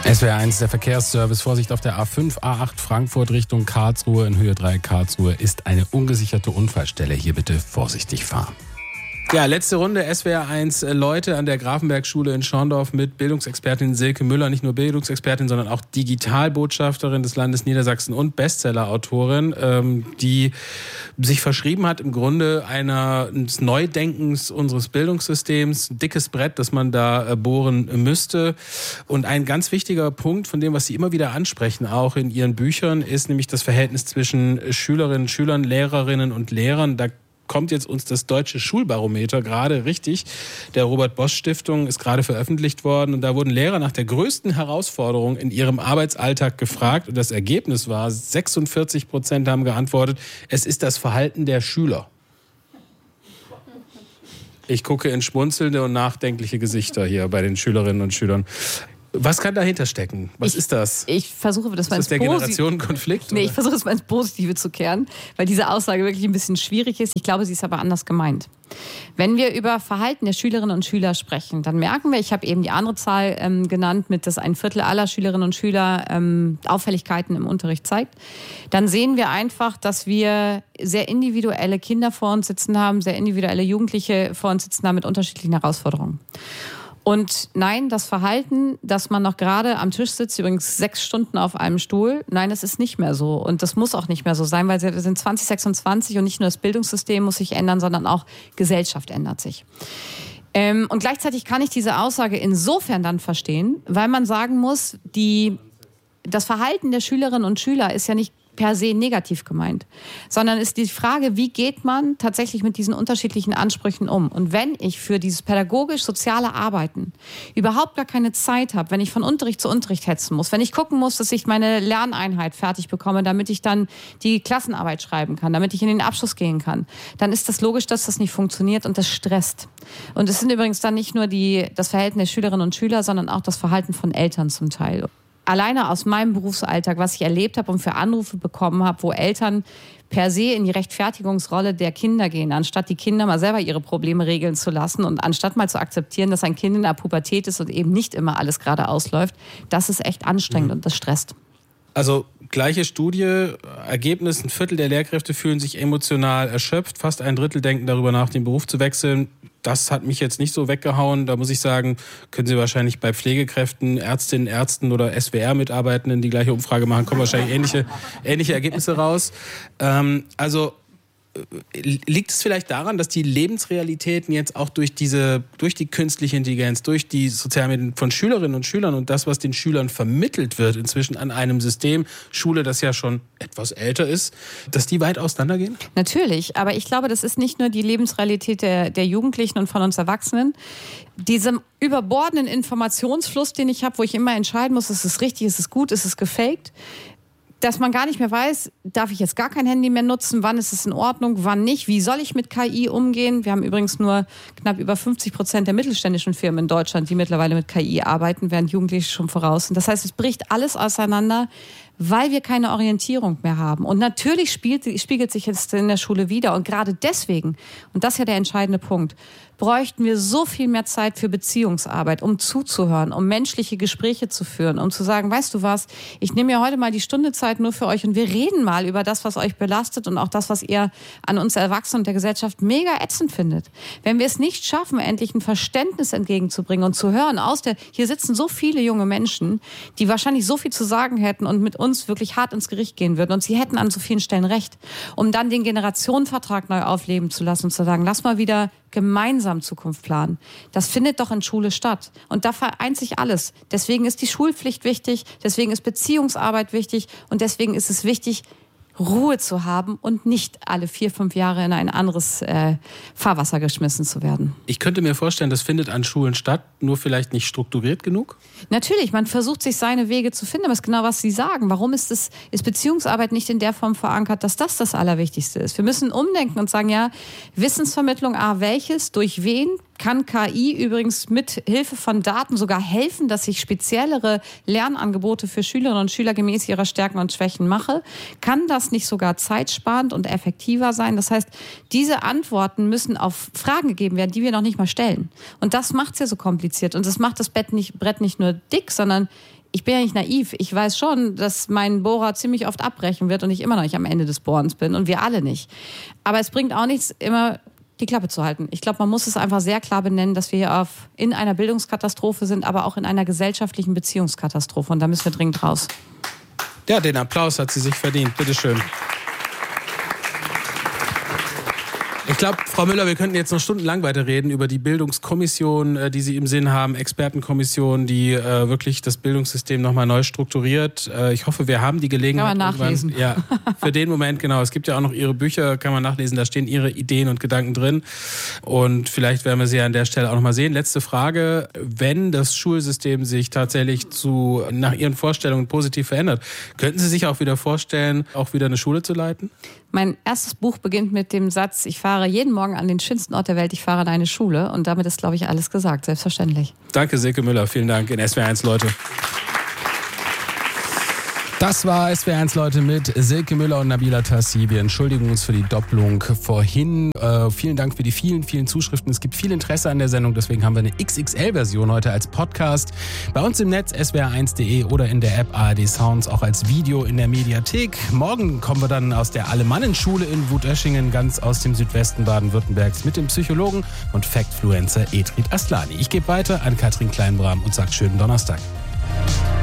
SWR1, der Verkehrsservice. Vorsicht auf der A5, A8 Frankfurt Richtung Karlsruhe in Höhe 3 Karlsruhe ist eine ungesicherte Unfallstelle. Hier bitte vorsichtig fahren. Ja, letzte Runde SWR1 Leute an der Grafenberg-Schule in Schorndorf mit Bildungsexpertin Silke Müller. Nicht nur Bildungsexpertin, sondern auch Digitalbotschafterin des Landes Niedersachsen und Bestsellerautorin, die sich verschrieben hat im Grunde eines Neudenkens unseres Bildungssystems. Ein dickes Brett, das man da bohren müsste. Und ein ganz wichtiger Punkt von dem, was Sie immer wieder ansprechen, auch in Ihren Büchern, ist nämlich das Verhältnis zwischen Schülerinnen, Schülern, Lehrerinnen und Lehrern. Da kommt jetzt uns das Deutsche Schulbarometer gerade richtig. Der Robert-Bosch-Stiftung ist gerade veröffentlicht worden und da wurden Lehrer nach der größten Herausforderung in ihrem Arbeitsalltag gefragt und das Ergebnis war, 46% haben geantwortet, es ist das Verhalten der Schüler. Ich gucke in schmunzelnde und nachdenkliche Gesichter hier bei den Schülerinnen und Schülern. Was kann dahinter stecken? Was ist das? Ich versuche das mal ins der Generationenkonflikt? Nee, ich versuche das mal ins Positive zu kehren, weil diese Aussage wirklich ein bisschen schwierig ist. Ich glaube, sie ist aber anders gemeint. Wenn wir über Verhalten der Schülerinnen und Schüler sprechen, dann merken wir, ich habe eben die andere Zahl genannt, mit dass 1/4 aller Schülerinnen und Schüler Auffälligkeiten im Unterricht zeigt, dann sehen wir einfach, dass wir sehr individuelle Kinder vor uns sitzen haben, sehr individuelle Jugendliche vor uns sitzen haben mit unterschiedlichen Herausforderungen. Und nein, das Verhalten, dass man noch gerade am Tisch sitzt, übrigens 6 Stunden auf einem Stuhl, nein, das ist nicht mehr so. Und das muss auch nicht mehr so sein, weil wir sind 2026 und nicht nur das Bildungssystem muss sich ändern, sondern auch Gesellschaft ändert sich. Und gleichzeitig kann ich diese Aussage insofern dann verstehen, weil man sagen muss, das Verhalten der Schülerinnen und Schüler ist ja nicht per se negativ gemeint, sondern ist die Frage, wie geht man tatsächlich mit diesen unterschiedlichen Ansprüchen um? Und wenn ich für dieses pädagogisch-soziale Arbeiten überhaupt gar keine Zeit habe, wenn ich von Unterricht zu Unterricht hetzen muss, wenn ich gucken muss, dass ich meine Lerneinheit fertig bekomme, damit ich dann die Klassenarbeit schreiben kann, damit ich in den Abschluss gehen kann, dann ist das logisch, dass das nicht funktioniert und das stresst. Und es sind übrigens dann nicht nur das Verhalten der Schülerinnen und Schüler, sondern auch das Verhalten von Eltern zum Teil. Alleine aus meinem Berufsalltag, was ich erlebt habe und für Anrufe bekommen habe, wo Eltern per se in die Rechtfertigungsrolle der Kinder gehen, anstatt die Kinder mal selber ihre Probleme regeln zu lassen und anstatt mal zu akzeptieren, dass ein Kind in der Pubertät ist und eben nicht immer alles gerade ausläuft, das ist echt anstrengend und das stresst. Also gleiche Studie, Ergebnis, 1/4 der Lehrkräfte fühlen sich emotional erschöpft, fast 1/3 denken darüber nach, den Beruf zu wechseln. Das hat mich jetzt nicht so weggehauen. Da muss ich sagen, können Sie wahrscheinlich bei Pflegekräften, Ärztinnen, Ärzten oder SWR-Mitarbeitenden die gleiche Umfrage machen, kommen wahrscheinlich ähnliche Ergebnisse raus. Liegt es vielleicht daran, dass die Lebensrealitäten jetzt auch durch die künstliche Intelligenz, durch die sozialen Medien von Schülerinnen und Schülern und das, was den Schülern vermittelt wird, inzwischen an einem System, Schule, das ja schon etwas älter ist, dass die weit auseinandergehen? Natürlich, aber ich glaube, das ist nicht nur die Lebensrealität der Jugendlichen und von uns Erwachsenen. Diesem überbordenden Informationsfluss, den ich habe, wo ich immer entscheiden muss, ist es richtig, ist es gut, ist es gefaked, dass man gar nicht mehr weiß, darf ich jetzt gar kein Handy mehr nutzen, wann ist es in Ordnung, wann nicht, wie soll ich mit KI umgehen. Wir haben übrigens nur knapp über 50% der mittelständischen Firmen in Deutschland, die mittlerweile mit KI arbeiten, während Jugendliche schon voraus sind. Das heißt, es bricht alles auseinander, weil wir keine Orientierung mehr haben. Und natürlich spiegelt sich jetzt in der Schule wieder. Und gerade deswegen, und das ist ja der entscheidende Punkt, bräuchten wir so viel mehr Zeit für Beziehungsarbeit, um zuzuhören, um menschliche Gespräche zu führen, um zu sagen, weißt du was, ich nehme mir heute mal die Stunde Zeit nur für euch und wir reden mal über das, was euch belastet und auch das, was ihr an uns Erwachsenen und der Gesellschaft mega ätzend findet. Wenn wir es nicht schaffen, endlich ein Verständnis entgegenzubringen und zu hören, hier sitzen so viele junge Menschen, die wahrscheinlich so viel zu sagen hätten und mit uns wirklich hart ins Gericht gehen würden und sie hätten an so vielen Stellen recht, um dann den Generationenvertrag neu aufleben zu lassen und zu sagen, lass mal wieder gemeinsam Zukunft planen. Das findet doch in Schule statt. Und da vereint sich alles. Deswegen ist die Schulpflicht wichtig, deswegen ist Beziehungsarbeit wichtig und deswegen ist es wichtig, Ruhe zu haben und nicht alle 4-5 Jahre in ein anderes Fahrwasser geschmissen zu werden. Ich könnte mir vorstellen, das findet an Schulen statt, nur vielleicht nicht strukturiert genug? Natürlich, man versucht sich seine Wege zu finden, aber das ist genau, was Sie sagen. Warum ist Beziehungsarbeit nicht in der Form verankert, dass das Allerwichtigste ist? Wir müssen umdenken und sagen, ja, Wissensvermittlung, welches, durch wen, kann KI übrigens mit Hilfe von Daten sogar helfen, dass ich speziellere Lernangebote für Schülerinnen und Schüler gemäß ihrer Stärken und Schwächen mache? Kann das nicht sogar zeitsparend und effektiver sein? Das heißt, diese Antworten müssen auf Fragen gegeben werden, die wir noch nicht mal stellen. Und das macht es ja so kompliziert. Und das macht das Brett nicht nur dick, sondern ich bin ja nicht naiv. Ich weiß schon, dass mein Bohrer ziemlich oft abbrechen wird und ich immer noch nicht am Ende des Bohrens bin und wir alle nicht. Aber es bringt auch nichts, immer die Klappe zu halten. Ich glaube, man muss es einfach sehr klar benennen, dass wir hier in einer Bildungskatastrophe sind, aber auch in einer gesellschaftlichen Beziehungskatastrophe. Und da müssen wir dringend raus. Ja, den Applaus hat sie sich verdient. Bitteschön. Ich glaube, Frau Müller, wir könnten jetzt noch stundenlang weiterreden über die Bildungskommission, die Sie im Sinn haben, Expertenkommission, die wirklich das Bildungssystem nochmal neu strukturiert. Ich hoffe, wir haben die Gelegenheit. Kann man nachlesen. Ja, für den Moment, genau. Es gibt ja auch noch Ihre Bücher, kann man nachlesen, da stehen Ihre Ideen und Gedanken drin. Und vielleicht werden wir sie an der Stelle auch nochmal sehen. Letzte Frage, wenn das Schulsystem sich tatsächlich nach Ihren Vorstellungen positiv verändert, könnten Sie sich auch wieder vorstellen, auch wieder eine Schule zu leiten? Mein erstes Buch beginnt mit dem Satz, ich fahre jeden Morgen an den schönsten Ort der Welt, ich fahre an eine Schule. Und damit ist, glaube ich, alles gesagt, selbstverständlich. Danke, Silke Müller. Vielen Dank in SWR1 Leute. Das war SWR1 Leute mit Silke Müller und Nabila Tassi. Wir entschuldigen uns für die Doppelung vorhin. Vielen Dank für die vielen, vielen Zuschriften. Es gibt viel Interesse an der Sendung, deswegen haben wir eine XXL-Version heute als Podcast. Bei uns im Netz swr1.de oder in der App ARD Sounds, auch als Video in der Mediathek. Morgen kommen wir dann aus der Alemannenschule in Wutöschingen, ganz aus dem Südwesten Baden-Württembergs, mit dem Psychologen und Factfluencer Edrid Aslani. Ich gebe weiter an Katrin Kleinbram und sage schönen Donnerstag.